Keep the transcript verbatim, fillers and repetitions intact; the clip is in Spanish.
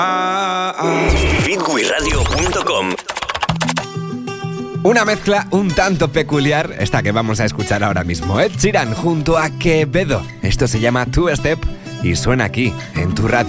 Bitway Radio punto com. Una mezcla un tanto peculiar, esta que vamos a escuchar ahora mismo. Ed Sheeran junto a Quevedo. Esto se llama Two Step y suena aquí, en tu radio.